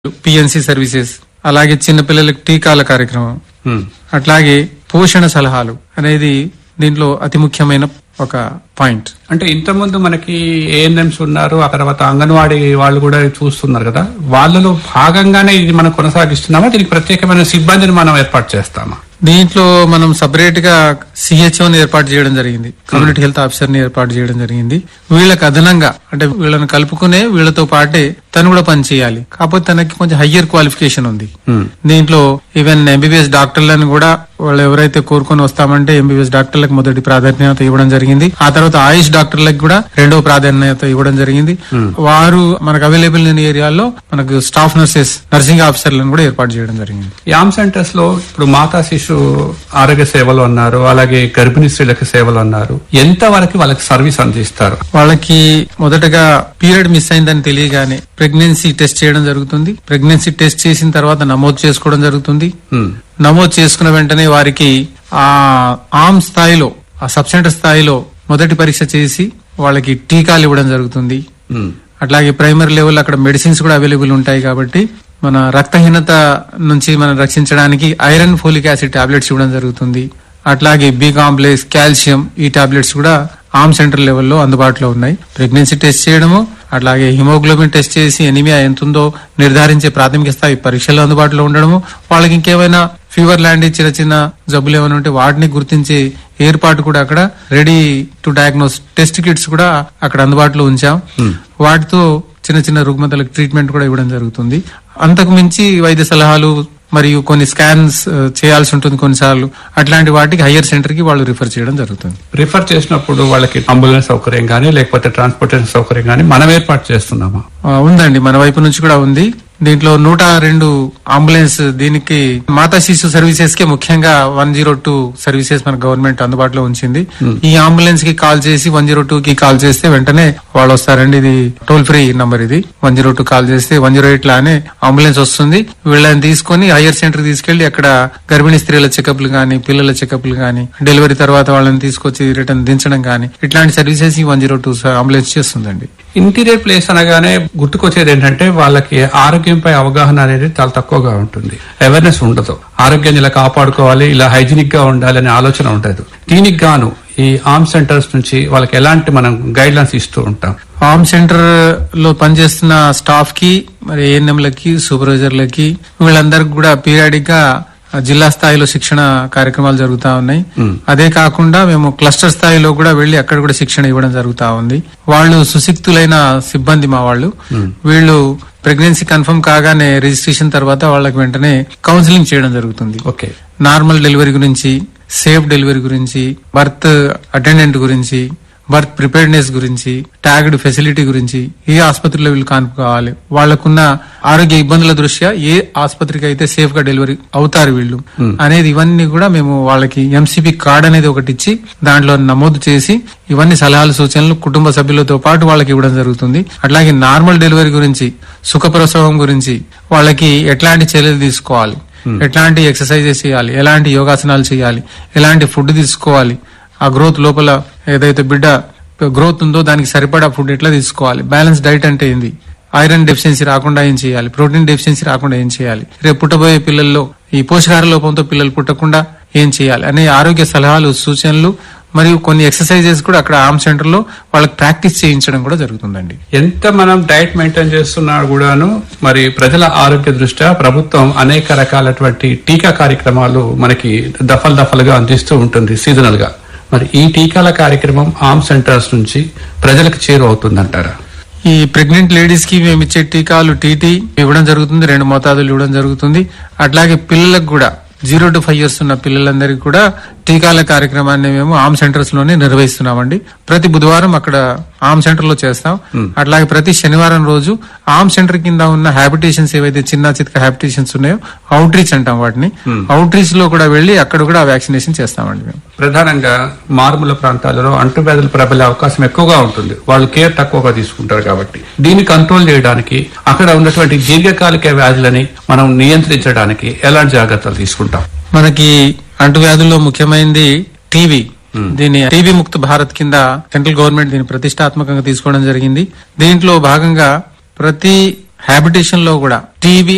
PNC services, అలాగే చిన్నపిల్లలకు టీకాల కార్యక్రమం, అట్లాగే పోషణ సలహాలు అనేది దీంట్లో అతి ముఖ్యమైన ఒక పాయింట్. అంటే ఇంతకుముందు మనకి ఏఎన్ఎంస్ ఉన్నారు, ఆ తర్వాత అంగన్వాడీ వాళ్ళు కూడా చూస్తున్నారు కదా, వాళ్ళలో భాగంగానే ఇది మనం కొనసాగిస్తున్నామా, దీనికి ప్రత్యేకమైన సిబ్బందిని మనం ఏర్పాటు చేస్తామా? దీంట్లో మనం సపరేట్ గా సిహెచ్ఓని ఏర్పాటు చేయడం జరిగింది, కమ్యూనిటీ హెల్త్ ఆఫీసర్ ని ఏర్పాటు చేయడం జరిగింది. వీళ్ళకి అదనంగా అంటే వీళ్ళని కలుపుకునే వీళ్ళతో పాటే తను కూడా పని చేయాలి. కాకపోతే తనకి కొంచెం హయ్యర్ క్వాలిఫికేషన్ ఉంది. దీంట్లో ఈవెన్ ఎంబీబీఎస్ డాక్టర్లను కూడా వాళ్ళు ఎవరైతే కోరుకొని వస్తామంటే ఎంబీబీఎస్ డాక్టర్లకు మొదటి ప్రాధాన్యత ఇవ్వడం జరిగింది. ఆ తర్వాత ఆయుష్ డాక్టర్లకు కూడా రెండవ ప్రాధాన్యత ఇవ్వడం జరిగింది. వారు మనకు అవైలబుల్ అయిన ఏరియాలో మనకు స్టాఫ్ నర్సెస్, నర్సింగ్ ఆఫీసర్లను కూడా ఏర్పాటు చేయడం జరిగింది. యామ్ సెంటర్స్ లో ఇప్పుడు మాతా శిశు ఆరోగ్య సేవలు అన్నారు, అలాగే గర్భిణీ స్త్రీలకు సేవలు అన్నారు. ఎంత వరకు వాళ్ళకి సర్వీస్ అందిస్తారు? వాళ్ళకి మొదటగా పీరియడ్ మిస్ అయిందని తెలియగానే ప్రెగ్నెన్సీ టెస్ట్ చేయడం జరుగుతుంది. ప్రెగ్నెన్సీ టెస్ట్ చేసిన తర్వాత నమోదు చేసుకోవడం జరుగుతుంది. నమోదు చేసుకున్న వెంటనే వారికి ఆ ఆమ్ స్థాయిలో, ఆ సబ్ సెంటర్ స్థాయిలో మొదటి పరీక్ష చేసి వాళ్ళకి టీకాలు ఇవ్వడం జరుగుతుంది. అట్లాగే ప్రైమరీ లెవెల్ అక్కడ మెడిసిన్స్ కూడా అవైలబుల్ ఉంటాయి కాబట్టి మన రక్తహీనత నుంచి మనం రక్షించడానికి ఐరన్, ఫోలిక్ యాసిడ్ టాబ్లెట్స్ ఇవ్వడం జరుగుతుంది. అట్లాగే బి కాంప్లెక్స్, కాల్షియం, ఈ టాబ్లెట్స్ కూడా ఆమ్ సెంటర్ లెవెల్లో అందుబాటులో ఉన్నాయి. ప్రెగ్నెన్సీ టెస్ట్ చేయడము, అట్లాగే హిమోగ్లోబిన్ టెస్ట్ చేసి ఎనిమియా ఎంతుందో నిర్ధారించే ప్రాథమిక స్థాయి పరీక్షలు అందుబాటులో ఉండడము, వాళ్ళకి ఇంకేమైనా ఫీవర్ లాంటి చిన్న చిన్న జబ్బులు ఏమైనా ఉంటే వాటిని గుర్తించే ఏర్పాటు కూడా అక్కడ ready to diagnose test kits కూడా అక్కడ అందుబాటులో ఉంచాం. వాటితో చిన్న చిన్న రుగ్మతలకు ట్రీట్మెంట్ కూడా ఇవ్వడం జరుగుతుంది. అంతకు మించి వైద్య సలహాలు మరియు కొన్ని స్కాన్స్ చేయాల్సి ఉంటుంది కొన్నిసార్లు. అట్లాంటి వాటికి హయ్యర్ సెంటర్ కి వాళ్ళు రిఫర్ చేయడం జరుగుతుంది. రిఫర్ చేసినప్పుడు వాళ్ళకి అంబులెన్స్ సౌకర్యం గానీ లేకపోతే ట్రాన్స్పోర్టేషన్ సౌకర్యం గానీ మనం ఏర్పాటు చేస్తున్నామా? ఉందండి, మన వైపు నుంచి కూడా ఉంది. దీంట్లో 102 అంబులెన్స్, దీనికి మాతా శిశు సర్వీసెస్ కి ముఖ్యంగా 102 సర్వీసెస్ మన గవర్నమెంట్ అందుబాటులో ఉంచింది. ఈ అంబులెన్స్ కి కాల్ చేసి 102 కి కాల్ చేస్తే వెంటనే వాళ్ళు వస్తారండి. ఇది టోల్ ఫ్రీ నంబర్. ఇది 102 కాల్ చేస్తే 108 లానే అంబులెన్స్ వస్తుంది. వీళ్ళని తీసుకుని హయ్యర్ సెంటర్ తీసుకెళ్లి అక్కడ గర్భిణీ స్త్రీల చెకప్లు గానీ, పిల్లల చెకప్లు గానీ, డెలివరీ తర్వాత వాళ్ళని తీసుకొచ్చి రిటర్న్ దించడం గానీ, ఇట్లాంటి సర్వీసెస్ ఈ 102 అంబులెన్స్ చేస్తుందండి. ఇంటీరియర్ ప్లేస్ అనగానే గుర్తుకొచ్చేది ఏంటంటే వాళ్ళకి ఆరోగ్యంపై అవగాహన అనేది చాలా తక్కువగా ఉంటుంది, అవేర్నెస్ ఉండదు. ఆరోగ్యాన్ని ఇలా కాపాడుకోవాలి, ఇలా హైజీనిక్ గా ఉండాలి అనే ఆలోచన ఉండదు. దీనికి గాను ఈ ఆర్మ్ సెంటర్స్ నుంచి వాళ్ళకి ఎలాంటి మనం గైడ్ లైన్స్ ఇస్తూ ఉంటాం? ఆర్మ్ సెంటర్ లో పనిచేస్తున్న స్టాఫ్ కి, మరి ఏఎన్ఎంలకి, సూపర్వైజర్లకి, వీళ్ళందరికి కూడా పీరియాడిక్ గా జిల్లా స్థాయిలో శిక్షణ కార్యక్రమాలు జరుగుతా ఉన్నాయి. అదే కాకుండా మేము క్లస్టర్ స్థాయిలో కూడా వెళ్లి అక్కడ కూడా శిక్షణ ఇవ్వడం జరుగుతా ఉంది. వాళ్ళు సుశిక్తులైన సిబ్బంది మా వాళ్ళు. వీళ్ళు ప్రెగ్నెన్సీ కన్ఫర్మ్ కాగానే రిజిస్ట్రేషన్ తర్వాత వాళ్ళకి వెంటనే కౌన్సిలింగ్ చేయడం జరుగుతుంది. ఓకే, నార్మల్ డెలివరీ గురించి, సేఫ్ డెలివరీ గురించి, బర్త్ అటెండెంట్ గురించి, బర్త్ ప్రిపేర్డ్నెస్ గురించి, ట్యాగ్డ్ ఫెసిలిటీ గురించి, ఏ ఆసుపత్రిలో వీళ్ళు కానుకోవాలి, వాళ్లకున్న ఆరోగ్య ఇబ్బందుల దృష్ట్యా ఏ ఆసుపత్రికి అయితే సేఫ్ గా డెలివరీ అవుతారు వీళ్ళు అనేది, ఇవన్నీ కూడా మేము వాళ్ళకి ఎంసీపీ కార్డ్ అనేది ఒకటి ఇచ్చి దాంట్లో నమోదు చేసి ఇవన్నీ సలహాలు, సూచనలు కుటుంబ సభ్యులతో పాటు వాళ్ళకి ఇవ్వడం జరుగుతుంది. అట్లాగే నార్మల్ డెలివరీ గురించి, సుఖప్రసవం గురించి వాళ్ళకి ఎట్లాంటి చర్యలు తీసుకోవాలి, ఎట్లాంటి ఎక్సర్సైజెస్ చేయాలి, ఎలాంటి యోగాసనాలు చేయాలి, ఎలాంటి ఫుడ్ తీసుకోవాలి, ఆ గ్రోత్ లోపల ఏదైతే బిడ్డ గ్రోత్ ఉందో దానికి సరిపడా ఫుడ్ ఎట్లా తీసుకోవాలి, బ్యాలెన్స్ డైట్ అంటే ఏంది, ఐరన్ డెఫిషియన్సీ రాకుండా ఏం చేయాలి, ప్రోటీన్ డెఫిషియన్సీ రాకుండా ఏం చేయాలి, రేపు పుట్టబోయే పిల్లల్లో ఈ పోషకాహార లోపంతో పిల్లలు పుట్టకుండా ఏం చేయాలి అనే ఆరోగ్య సలహాలు, సూచనలు మరియు కొన్ని ఎక్సర్సైజెస్ కూడా అక్కడ ఆర్మ్ సెంటర్ లో వాళ్ళకి ప్రాక్టీస్ చేయించడం కూడా జరుగుతుందండి. ఎంత మనం డైట్ మెయింటైన్ చేస్తున్నా కూడాను మరి ప్రజల ఆరోగ్య దృష్ట్యా ప్రభుత్వం అనేక రకాలటువంటి టీకా కార్యక్రమాలు మనకి దఫలుగా అందిస్తూ ఉంటుంది సీజనల్ గా. మరి ఈ టీకాల కార్యక్రమం ఆర్మ్ సెంటర్స్ నుంచి ప్రజలకు చేరువవుతుందంటారా? ఈ ప్రెగ్నెంట్ లేడీస్ కి మేము ఇచ్చే టీకాలు టీటీ ఇవ్వడం జరుగుతుంది, 2 మోతాదులు ఇవ్వడం జరుగుతుంది. అట్లాగే పిల్లలకు కూడా 0 to 5 years ఉన్న పిల్లలందరికీ కూడా టీకాల కార్యక్రమాన్ని మేము ఆర్మ్ సెంటర్స్ లోనే నిర్వహిస్తున్నామండి. ప్రతి బుధవారం అక్కడ ఆర్మ్ సెంటర్ లో చేస్తాం. అట్లాగే ప్రతి శనివారం రోజు ఆర్మ్ సెంటర్ కింద ఉన్న హ్యాబిటేషన్స్ ఏవైతే చిన్న చితక హ్యాబిటేషన్స్ ఉన్నాయో, అవుట్ రీచ్ అంటాం వాటిని, అవుట్ రీచ్ లో కూడా వెళ్లి అక్కడ కూడా వ్యాక్సినేషన్ చేస్తామండి. మేము ప్రధానంగా మారుమూల ప్రాంతాలలో అంటువ్యాధులు ప్రబలే అవకాశం ఎక్కువగా ఉంటుంది, వాళ్ళు కేర్ తక్కువగా తీసుకుంటారు. కాబట్టి దీన్ని కంట్రోల్ చేయడానికి, అక్కడ ఉన్నటువంటి దీర్ఘకాలిక వ్యాధులని మనం నియంత్రించడానికి ఎలాంటి జాగ్రత్తలు తీసుకుంటాం? మనకి అంటువ్యాధుల్లో ముఖ్యమైనది టీబీ. దీన్ని టీబీ ముక్త భారత్ కింద సెంట్రల్ గవర్నమెంట్ దీన్ని ప్రతిష్టాత్మకంగా తీసుకోవడం జరిగింది. దీంట్లో భాగంగా ప్రతి హ్యాబిటేషన్ లో కూడా టీబీ